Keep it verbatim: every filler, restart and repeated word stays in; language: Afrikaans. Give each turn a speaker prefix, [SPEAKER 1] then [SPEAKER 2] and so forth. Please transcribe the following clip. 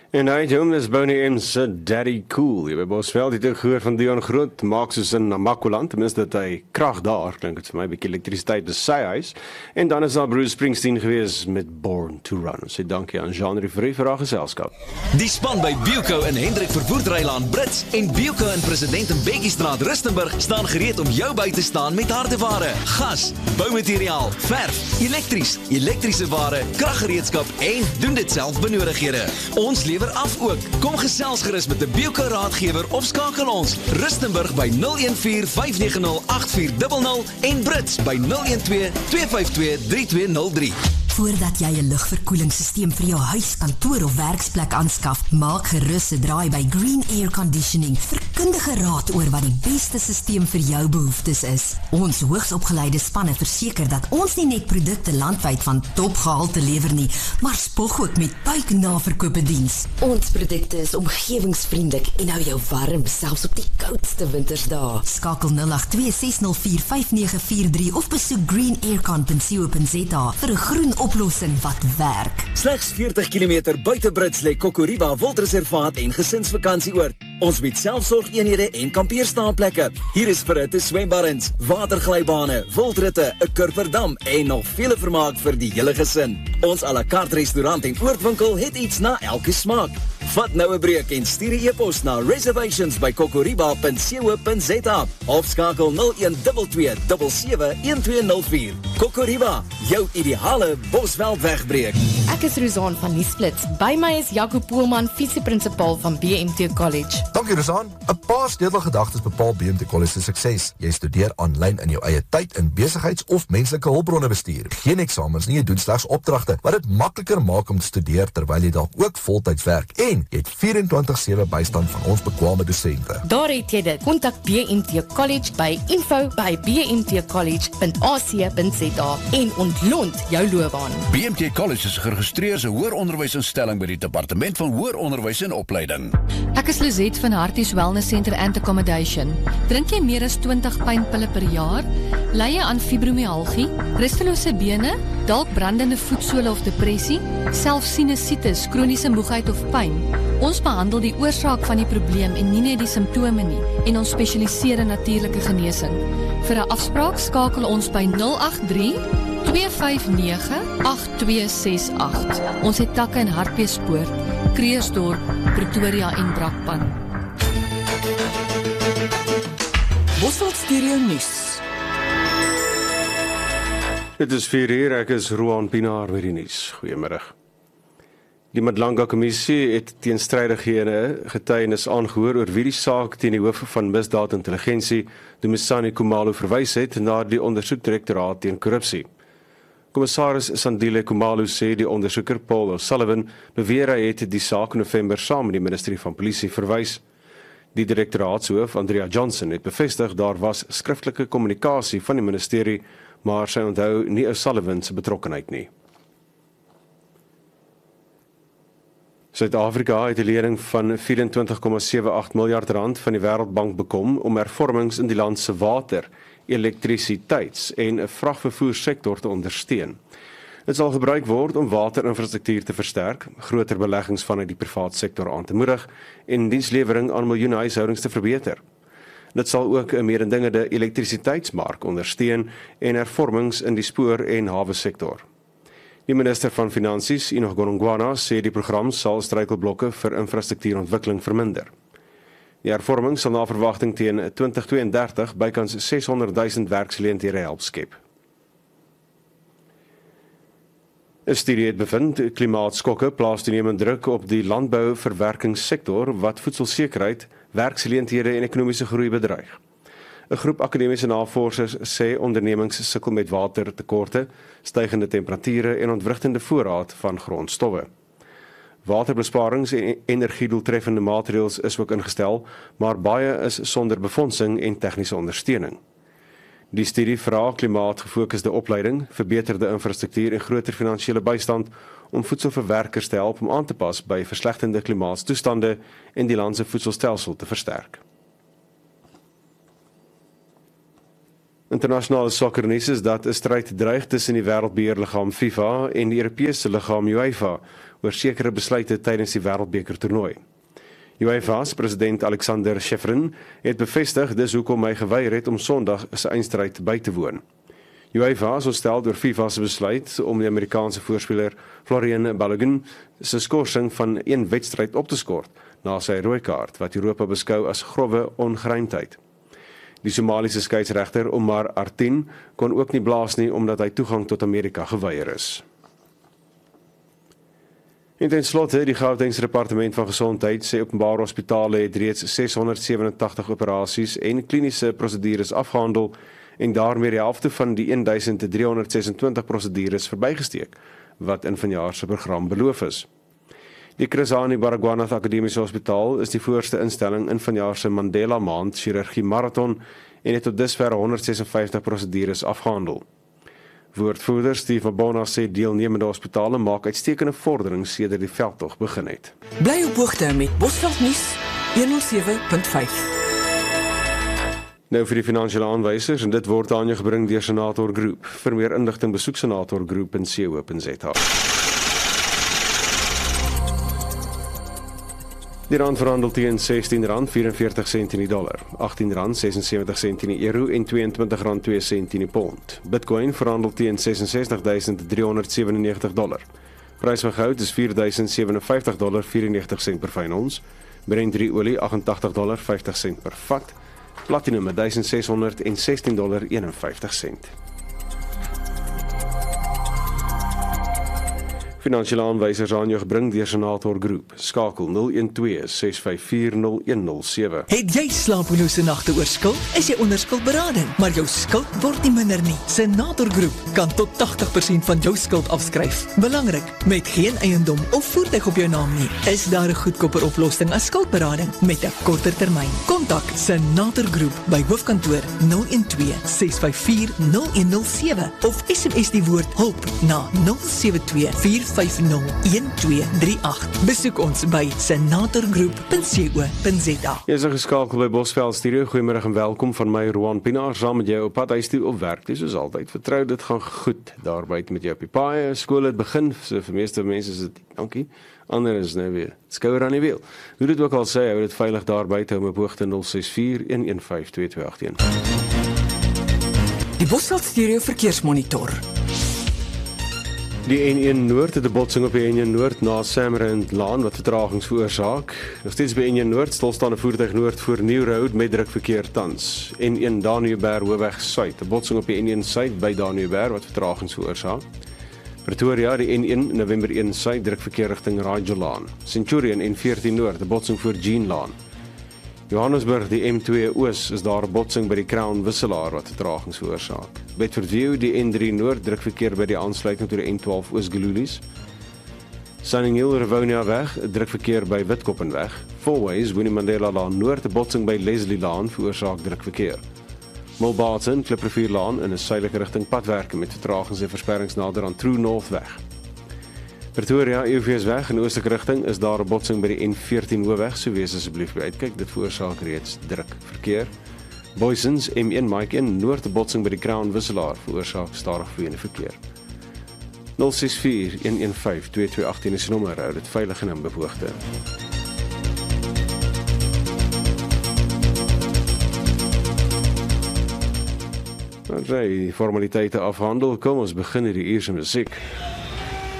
[SPEAKER 1] En hy het hom is Bonnie M se Daddy Cool. Jy by Bosveld het ook gehoor van Dion Groot, maak soos in Namakoland, tenminste dat hy krag daar, klink het vir my, 'n bietjie elektrisiteit by sy huis. En dan is daar Bruce Springsteen gewees met Born to Run. Ons sê dankie aan Jean Rivre vir haar geselskap.
[SPEAKER 2] Die span by Bielco in Hendrik Vervoerdrylaan Brits en Bielco in President en Bekkiestraat Rustenburg staan gereed om jou by te staan met hardeware, gas, boumateriaal, verf, elektries, elektriese ware, kraggereedskap en doen dit self benodighede. Ons lewer af ook. Kom gesels gerus met 'n Bielco raadgewer of skakel ons Rustenburg by nul een vier vyf nege nul agt vier nul nul en Brits by nul een twee twee vyf twee drie twee nul drie.
[SPEAKER 3] Voordat jy 'n lugverkoelingssysteem vir jou huis, kantoor of werksplek aanskaf, maak gerus 'n draai by Green Air Conditioning vir kundige raad oor wat die beste systeem vir jou behoeftes is. Ons hoogsopgeleide spanne verseker dat ons nie net produkte landwyd van topgehalte lewer nie, maar spog ook met buiknaverkope diens. Ons produkte is omgewingsvriendelik en hou jou warm, selfs op die koudste wintersdae. Skakel nul agt twee ses nul vier vyf nege vier drie of besoek green air con punt co punt za vir 'n groen oplossing wat werk.
[SPEAKER 2] Slegs veertig kilometer buite Brits lê Kokoriba Wildreservaat en gesinsvakantieoord. Ons bied selfsorgeenhede en kampeerstaanplekke. Hier is verhitte swembaddens, waterglybane, wildritte, 'n kurperdam en nog vele vermaak vir die hele gesin. Ons à la carte restaurant en oordwinkel het iets na elke smaak. Vat nou 'n breek en stuur 'n e-pos na reservations by kokoriba punt co punt za of skakel nul een twee twee sewe sewe een twee nul vier. Kokoriba, jou ideale Bosveld wegbreek.
[SPEAKER 4] Ek is Rosan van Nuusflits. By my is Jaco Poelman, visieprinsipal van B M T College.
[SPEAKER 5] Dankie Rosan. 'n Paar sleutelgedagtes bepaal B M T College se sukses. Jy studeer aanlyn in jou eie tyd in besigheids- of menslike hulpbronne bestuur. Geen eksamens nie, jy doen slegs opdragte, wat dit makliker maak om te studeer terwyl jy dalk ook voltyds werk. En jy het vierentwintig sewe bystand van ons bekwame dosente.
[SPEAKER 4] Daar het jy dit. Kontak B M T College by info by b m t college punt a c punt za en ontlont jou loopbaan.
[SPEAKER 6] B M T College is geregistreerde hoëronderwysinstelling by die Departement van Hoër Onderwys en Opleiding.
[SPEAKER 7] Ek is Lizet van Harties Wellness Center and Accommodation. Drink jy meer as twintig pynpille per jaar? Ly jy aan fibromyalgie, rustelose bene, dalk brandende voetsole of depressie, selfs sinusitis, kroniese moegheid of pyn? Ons behandel die oorsaak van die probleem en nie net die simptome nie, en ons spesialiseer in natuurlike genesing. Vir 'n afspraak skakel ons by nul agt drie twee vyf nege agt twee ses agt. Ons het takke in Hartbeespoort, Kreersdorp, Pretoria en Brakpan.
[SPEAKER 8] Bosveld Stereo Nuus.
[SPEAKER 1] Dit is vier uur, ek is Roan Pinaar met die nuus. Goeiemiddag. Die Madlanga-kommissie het teenstrydighede getuienis aangehoor oor wie die saak teen die hoof van misdaadintelligensie, Dumisani Khumalo, verwys het na die ondersoekdirektoraat teen korrupsie. Kommissaris Sandile Khumalo sê die ondersoeker Paul O'Sullivan beweer hy het die saak in November saam met die ministerie van polisie verwys. Die direktoraatshoof Andrea Johnson het bevestig daar was skriftelike kommunikasie van die ministerie, maar sy onthou nie O'Sullivan se betrokkenheid nie. Suid-Afrika het 'n lening van vyf-en-twintig komma sewe agt miljard rand van die Wêreldbank bekom om hervormings in die land se water, elektrisiteits- en 'n vragvervoersektor te ondersteun. Dit sal gebruik word om waterinfrastruktuur te versterk, groter beleggings vanuit die private sektor aan te moedig en dienslewering aan miljoene huishoudings te verbeter. Dit sal ook 'n mededingende elektrisiteitsmark ondersteun en hervormings in die spoor- en hawe sektor. Die minister van Finansies, Enoch Godongwana, sê die program sal struikelblokke vir infrastruktuurontwikkeling verminder. Die hervorming sal na verwagting teen twintig twee en dertig bykans seshonderd duisend werksgeleenthede help skep. 'n Studie het bevind klimaatskokke plaas toenemend druk op die landbouverwerkingssektor wat voedselsekerheid, werksgeleenthede en ekonomiese groei bedreig. 'n Groep akademiese navorsers sê ondernemings sukkel met watertekorte, stygende temperature en ontwrigtende voorraad van grondstowwe. Waterbesparings en energiedoeltreffende maatreëls is ook ingestel, maar baie is sonder befondsing en tegniese ondersteuning. Die studie vra klimaatgefokusde opleiding, verbeterde infrastruktuur en groter finansiële bystand om voedselverwerkers te help om aan te pas by verslegtende klimaatstoestande en die land se voedselstelsel te versterk. Internasionale sokkernuus is dat 'n stryd dreig tussen die wêreldbeheerliggaam FIFA en die Europese liggaam UEFA oor sekere besluite tydens die Wêreldbeker toernooi. UEFA se president Alexander Chefrin het bevestig dis hoekom hy geweier het om Sondag se eindstryd by te woon. UEFA is ontstel deur FIFA se besluit om die Amerikaanse voorspeler Florian Balogun se skorsing van een wedstryd op te skort na sy rooi kaart wat Europa beskou as grove ongeruimdheid. Die Somaliese skeieregter Omar Artin kon ook nie blaas nie omdat hy toegang tot Amerika geweier is. En ten slotte, die Gautengse Departement van Gesondheid sê openbare hospitale het reeds ses honderd sewenentagtig operasies en kliniese prosedures afgehandel en daarmee die helfte van die een duisend driehonderd sesentwintig prosedures verbygesteek, wat in vanjaar se program beloof is. Die Chris Hani Baragwanath Akademiese Hospitaal is die voorste instelling in vanjaar se Mandela Maand chirurgie marathon en het tot dusver honderd sesenvyftig prosedures afgehandel. Woordvoerder Steve Mabona sê deelnemende hospitale maak uitstekende vorderings sedert die veldtog begin het.
[SPEAKER 8] Bly op hoogte met Bosveld nuus honderdsewe punt vyf.
[SPEAKER 1] Nou vir die finansiële aanwysers en dit word aan jou gebring deur Senator Groep. Vir meer inligting besoek senator groep punt co punt za. Die rand verhandel teen sestien rand vyf-en-veertig sent in die dollar, agttien rand sesensewentjie sent in die euro en tweeëntwintig rand twee sent in die pond. Bitcoin verhandel teen ses en sestig duisend driehonderd sewenennegentig dollar. Prys van goud is vier duisend sewenenvyftig dollar vierennegentig sent per fyn ons. Brent drie olie agt-en-tagtig dollar vyftig sent per vat. Platinum duisend seshonderd sestien dollar eenenvyftig sent. Finansiële aanwysers aan jou gebring deur Senator Groep. Skakel nul een twee ses vyf vier nul een nul sewe.
[SPEAKER 8] Het jy slapelose nagte oor skuld? Is jy onder skuldberading, maar jou skuld word nie minder nie. Senator Groep kan tot tagtig persent van jou skuld afskryf. Belangrik, met geen eiendom of voertuig op jou naam nie. Is daar 'n goedkoper oplossing as skuldberading met 'n korter termyn? Kontak Senator Groep by hoofkantoor nul een twee ses vyf vier nul een nul sewe of S M S die woord hulp na nul sewe twee vier vyf nul een twee drie agt. Besoek ons by senator groep punt co punt za.
[SPEAKER 1] Jy is geskakel by Bosveld Studio. Goeiemôre en welkom van my Roan Pinaar saam met jou op pad huis toe op werk. Dis soos altyd. Vertrou dit gaan goed daar buite met jou op die paai. Skool het begin. So vir meeste mense is dit dankie. Ander is nou weer skouer aan die wiel. Hoe dit ook al sê, hou dit veilig daar buite hou op hoogte nul ses vier een een vyf twee twee agt een.
[SPEAKER 8] Die Bosveld Studio verkeersmonitor.
[SPEAKER 1] Die N een Noord het 'n botsing op die N een Noord na Samrand Laan wat vertragings veroorsaak. Nog steeds by N een Noord stilstaande voertuig Noord voor New Road met drukverkeer tans. N een Daniëberg Hoofweg Suid, 'n botsing op die N een Suid by Daniëberg wat vertragings veroorsaak. Pretoria die N een November een Suid drukverkeer rigting Rajolaan. Centurion N veertien Noord 'n botsing voor Jean Laan. Johannesburg die M twee Oos is daar 'n botsing by die Crown Wisselaar wat vertragings veroorsaak. Bedfordview die N drie Noord drukverkeer by die aansluiting tot die N twaalf Oos Gululies. Sunninghill Rivonia weg, drukverkeer by Witkoppenweg. Fourways Winnie Mandela Laan Noord 'n botsing by Leslie Laan veroorsaak drukverkeer. Mulbarton Klipprivier Laan in 'n suidelike rigting padwerke met vertragings en versperrings nader aan True North weg. Pretoria E V S weg in oostelike rigting is daar 'n botsing by die N veertien Hoofweg, so wees asseblief uitkyk, dit veroorsaak reeds druk verkeer. Boysens M een Mike een Noord 'n botsing by die Crown Wisselaar veroorsaak stadig vloeiende verkeer. nul ses vier een een vyf twee twee agt een is die nommer, hou dit veilig en in behoogte. Nou, die formaliteite afhandel, kom ons begin hierdie uur se musiek.